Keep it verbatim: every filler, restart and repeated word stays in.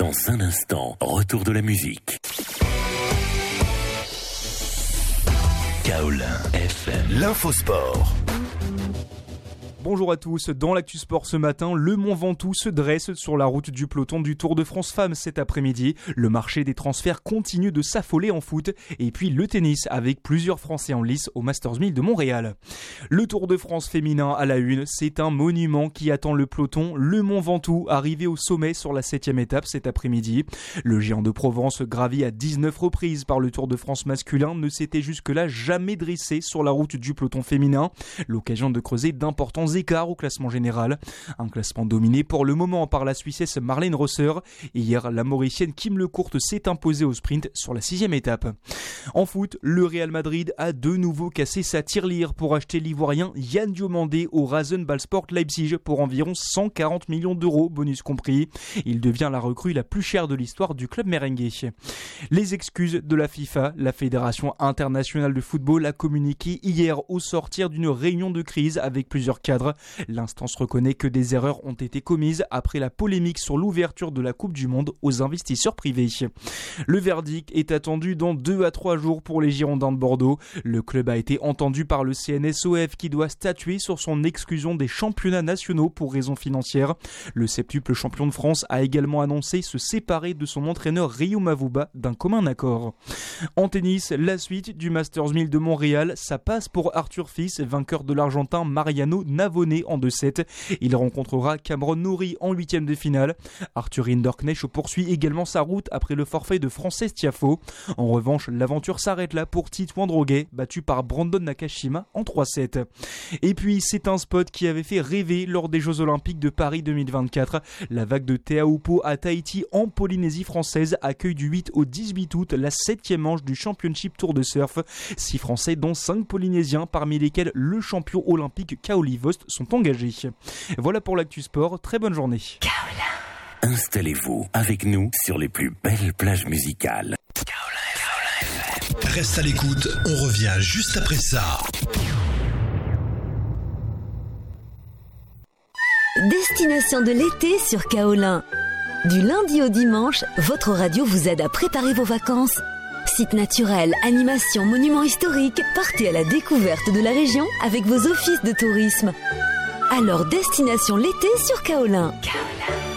Dans un instant, retour de la musique. Kaolin F M. L'infosport. Bonjour à tous, dans l'actu sport ce matin, le Mont Ventoux se dresse sur la route du peloton du Tour de France Femmes cet après-midi. Le marché des transferts continue de s'affoler en foot et puis le tennis avec plusieurs Français en lice au Masters mille de Montréal. Le Tour de France féminin à la une, c'est un monument qui attend le peloton, le Mont Ventoux arrivé au sommet sur la septième étape cet après-midi. Le géant de Provence gravi à dix-neuf reprises par le Tour de France masculin ne s'était jusque-là jamais dressé sur la route du peloton féminin. L'occasion de creuser d'importants écart au classement général. Un classement dominé pour le moment par la Suissesse Marlène Rosser. Hier, la Mauricienne Kim Lecourte s'est imposée au sprint sur la sixième étape. En foot, le Real Madrid a de nouveau cassé sa tirelire pour acheter l'Ivoirien Yann Diomandé au Rasenballsport Leipzig pour environ cent quarante millions d'euros, bonus compris. Il devient la recrue la plus chère de l'histoire du club merengue. Les excuses de la FIFA, la Fédération internationale de football a communiqué hier au sortir d'une réunion de crise avec plusieurs cadres. L'instance reconnaît que des erreurs ont été commises après la polémique sur l'ouverture de la Coupe du Monde aux investisseurs privés. Le verdict est attendu dans deux à trois jours pour les Girondins de Bordeaux. Le club a été entendu par le C N S O F qui doit statuer sur son exclusion des championnats nationaux pour raisons financières. Le septuple champion de France a également annoncé se séparer de son entraîneur Ryo Mavuba d'un commun accord. En tennis, la suite du Masters mille de Montréal, ça passe pour Arthur Fils, vainqueur de l'Argentin Mariano Navone en deux sept. Il rencontrera Cameron Norrie en huitième de finale. Arthur Hinderknecht poursuit également sa route après le forfait de Frances Tiafoe. En revanche, l'aventure s'arrête là pour Tite Wandroguet, battu par Brandon Nakashima en trois sept. Et puis, c'est un spot qui avait fait rêver lors des Jeux Olympiques de Paris deux mille vingt-quatre. La vague de Teahupo'o à Tahiti en Polynésie française accueille du huit au dix-huit août la septième manche du Championship Tour de Surf. Six Français dont cinq Polynésiens, parmi lesquels le champion olympique Kaoli Vost sont engagés. Voilà pour l'actu sport, très bonne journée. Kaolin. Installez-vous avec nous sur les plus belles plages musicales. Kaolin. Reste à l'écoute, on revient juste après ça. Destination de l'été sur Kaolin. Du lundi au dimanche, votre radio vous aide à préparer vos vacances. Sites naturels, animations, monuments historiques, partez à la découverte de la région avec vos offices de tourisme. Alors, destination l'été sur Kaolin. Kaolin.